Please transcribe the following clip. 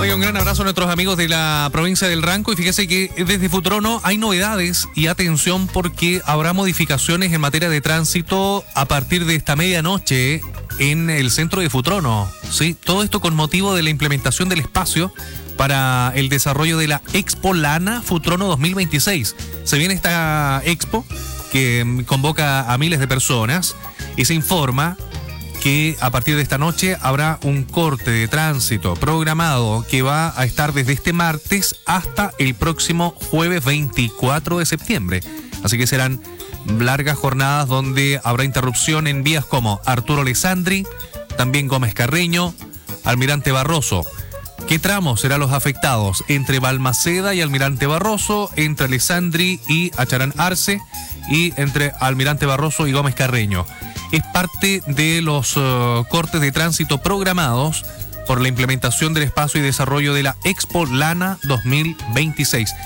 Oye, un gran abrazo a nuestros amigos de la provincia del Ranco y fíjese que desde Futrono hay novedades y atención porque habrá modificaciones en materia de tránsito a partir de esta medianoche en el centro de Futrono, ¿sí? Todo esto con motivo de la implementación del espacio para el desarrollo de la Expo Lana Futrono 2026. Se viene esta expo que convoca a miles de personas y se informa que a partir de esta noche habrá un corte de tránsito programado que va a estar desde este martes hasta el próximo jueves 24 de septiembre. Así que serán largas jornadas donde habrá interrupción en vías como Arturo Alessandri, también Gómez Carreño, Almirante Barroso. ¿Qué tramos serán los afectados? Entre Balmaceda y Almirante Barroso, entre Alessandri y Acharán Arce y entre Almirante Barroso y Gómez Carreño. Es parte de los cortes de tránsito programados por la implementación del espacio y desarrollo de la Expo Lana 2026.